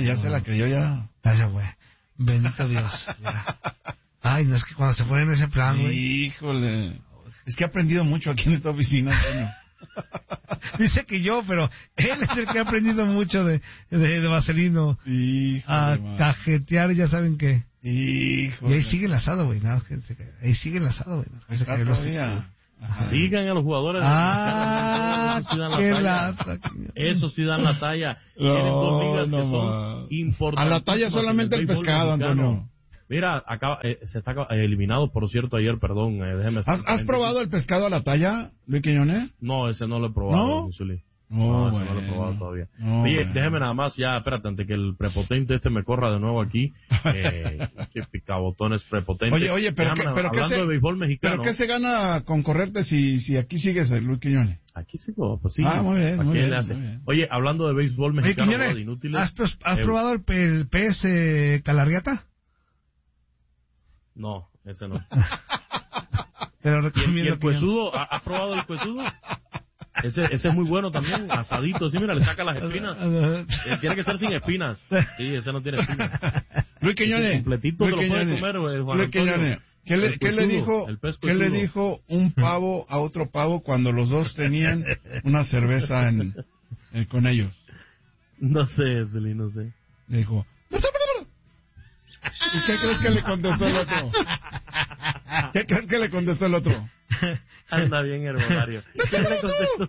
ya se la creyó ya. Ya se fue. Bendito Dios. Ya. Ay, no es que cuando se ponen en ese plan, güey. Híjole. Es que ha aprendido mucho aquí en esta oficina, Antonio. Dice que yo, pero él es el que ha aprendido mucho de Vaselino. Híjole, a cajetear, ya saben qué. Híjole. Y ahí sigue el asado, güey. No, ahí sigue el asado, güey. No, está todavía. Sigan a los jugadores. Qué lata. Eso sí dan la talla. Tienen dos ligas que son importantes. A la talla solamente el pescado, Antonio. Mira, se está eliminado, por cierto, ayer, perdón. Déjeme ¿Has probado el pescado a la talla, Luis Quiñones? No, ese no lo he probado, ¿No? No, ese no lo he probado todavía. Oye, déjeme nada más, ya, espérate, antes que el prepotente me corra de nuevo aquí. Que picabotones prepotente. Oye, pero hablando de béisbol mexicano. ¿Pero qué se gana con correrte si aquí sigues, Luis Quiñones? Aquí sigo, pues sí. Muy bien, muy bien. Oye, hablando de béisbol mexicano, Quiñones, inútiles. ¿has probado el PS Calarriata? No, ese no. Pero recomiendo. ¿Y el cuesudo? ¿Has probado el cuesudo? Ese es muy bueno también, asadito. Sí, mira, le saca las espinas. Tiene que ser sin espinas. Sí, ese no tiene espinas. Luis Quiñones. Completito te lo puede comer, Juan Luis Quiñones. ¿Qué le dijo un pavo a otro pavo cuando los dos tenían una cerveza con ellos? No sé, Celín, no sé. Le dijo... ¿Y qué crees que le contestó el otro? ¿Qué crees que le contestó el otro? Anda bien, herbolario. ¿Qué le contestó?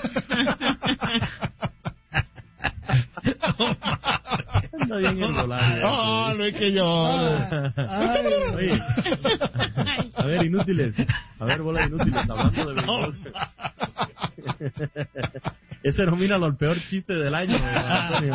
Anda bien, herbolario. Luis Quiñones. Oye, a ver, inútiles. A ver, bola de inútiles, hablando de béisbol. Ese nomínalo al peor chiste del año, Antonio.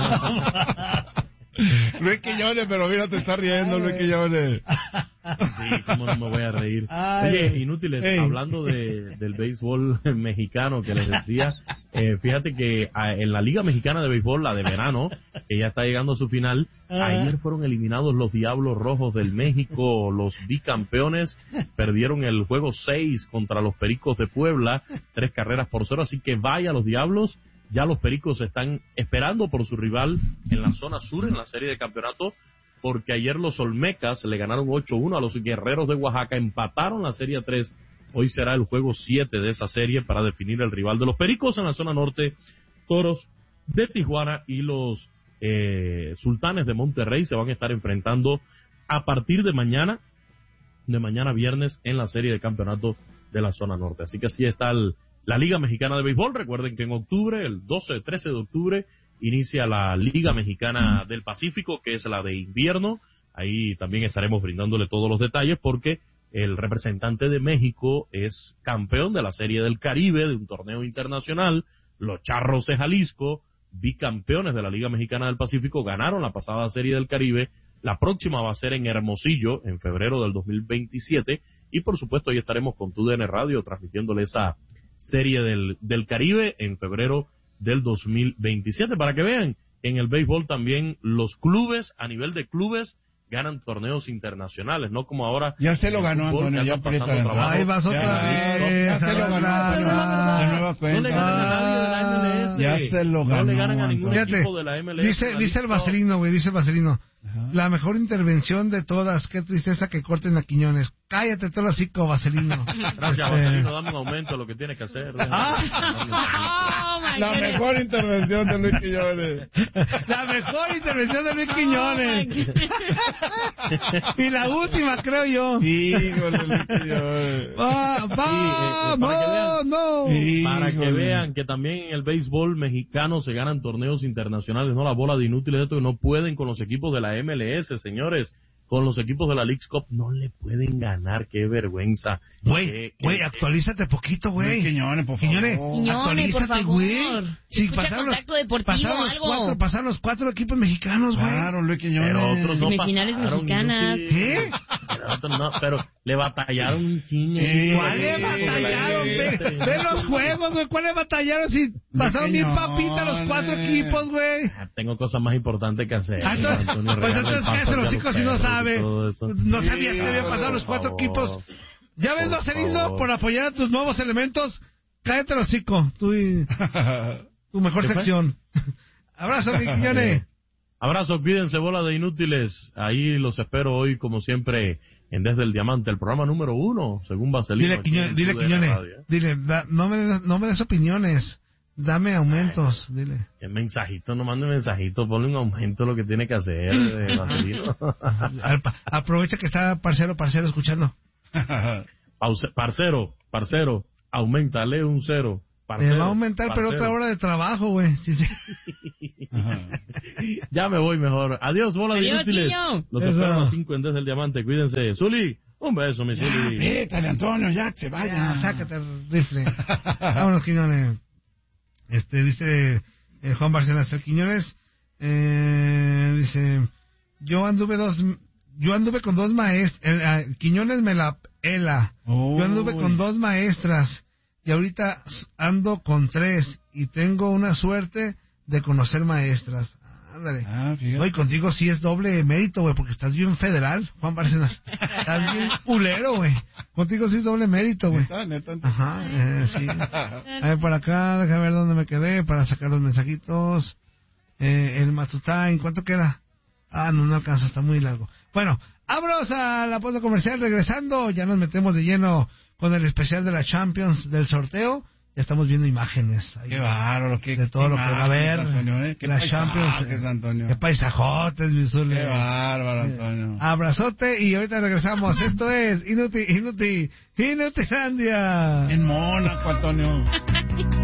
Luis Quiñones, pero mira, te está riendo, Luis Quiñones. Sí, cómo no me voy a reír. Oye, inútiles, hablando del béisbol mexicano que les decía, fíjate que en la Liga Mexicana de Béisbol, la de verano, que ya está llegando a su final, ayer fueron eliminados los Diablos Rojos del México, los bicampeones, perdieron el juego 6 contra los Pericos de Puebla, 3-0, así que vaya los Diablos. Ya los Pericos están esperando por su rival en la zona sur, en la serie de campeonato, porque ayer los Olmecas le ganaron 8-1 a los Guerreros de Oaxaca, empataron la serie 3. Hoy será el juego 7 de esa serie para definir el rival de los Pericos en la zona norte. Toros de Tijuana y los Sultanes de Monterrey se van a estar enfrentando a partir de mañana viernes en la serie de campeonato de la zona norte. Así que así está la Liga Mexicana de Béisbol. Recuerden que en octubre, el 13 de octubre, inicia la Liga Mexicana del Pacífico, que es la de invierno. Ahí también estaremos brindándole todos los detalles porque el representante de México es campeón de la Serie del Caribe, de un torneo internacional. Los Charros de Jalisco, bicampeones de la Liga Mexicana del Pacífico, ganaron la pasada Serie del Caribe. La próxima va a ser en Hermosillo, en febrero del 2027. Y por supuesto, ahí estaremos con TUDN Radio transmitiéndole esa Serie del Caribe en febrero del 2027, para que vean en el béisbol también los clubes, a nivel de clubes, ganan torneos internacionales, no como ahora. Ya se lo ganó, Antonio, ya aprieta. Ahí vas otra vez. Ya se lo ganó, Antonio, de nueva cuenta. No le ganan a nadie de la MLS. Ya se lo ganó. No le ganan a ningún Fíjate, equipo de la MLS. Dice el Vaselino, güey, dice el Vaselino. La mejor intervención de todas, qué tristeza que corten a Quiñones. Cállate todo el hocico, Vaselino. Gracias, Vaselino, dame un aumento, lo que tiene que hacer. La mejor intervención de Luis Quiñones. La mejor intervención de Luis Quiñones. Y la última, creo yo. Híjole, Luis Quiñones. Para que vean que también en el béisbol mexicano se ganan torneos internacionales, no la bola de inútiles, esto que no pueden con los equipos de la MLS, señores. Con los equipos de la Leagues Cup no le pueden ganar, qué vergüenza. Güey, actualízate poquito, güey. Quiñones, por favor. Actualízate, güey. Sí, pasaron los cuatro equipos mexicanos, güey. Claro, Luis Quiñones. Pero otros no Semifinales mexicanas. ¿Qué? Pero le batallaron un chingue. ¿Cuál le batallaron? Ve los juegos, güey. ¿Cuál le batallaron si pasaron bien papita los cuatro equipos, güey? Tengo cosas más importantes que hacer. Pues entonces cállate los hijos si no sabes. No sabías que había pasado los cuatro equipos. Ya ves, Marcelino, por apoyar a tus nuevos elementos. Cállate el hocico, tú y tu mejor sección. Abrazo, mi Quiñones. Abrazo, cuídense, bola de inútiles. Ahí los espero hoy, como siempre, en Desde el Diamante, el programa número 1, según Vaselino. Dile Quiñones, no me des opiniones, dame aumentos, dile. El mensajito, no mande mensajito, ponle un aumento, lo que tiene que hacer, Vaselino. Aprovecha que está parcero escuchando. Parcero, aumentale un 0. Me va a aumentar, pero otra hora de trabajo, güey. Sí. Ya me voy mejor. Adiós, bola de inútiles. Los espero a las 5 en Desde el Diamante. Cuídense. Zuli, un beso, mi Zuli. Vétale, Antonio, ya que se vaya. Ya, sácate el rifle. Vámonos, Quiñones. Dice Juan Barcenas, el Quiñones, dice, yo anduve con 2 maestras, Quiñones me la pela. Yo anduve con 2 maestras. Y ahorita ando con 3 y tengo una suerte de conocer maestras. Ándale. Oye, contigo sí es doble mérito, güey, porque estás bien federal, Juan Bárcenas. Estás bien culero, güey. Contigo sí es doble mérito, güey. Neta. Ajá, sí. A ver, por acá, déjame ver dónde me quedé para sacar los mensajitos. El Matután, ¿cuánto queda? No alcanza, está muy largo. Bueno, vámonos a la pausa comercial. Regresando, ya nos metemos de lleno con el especial de la Champions del sorteo. Ya estamos viendo imágenes ahí. Qué bárbaro, de todo lo que va a haber. Antonio, qué la Champions. Antonio. Qué paisajotes, mi Zule. Qué bárbaro, Antonio. Abrazote y ahorita regresamos. Esto es Inutilandia. En Mónaco, Antonio.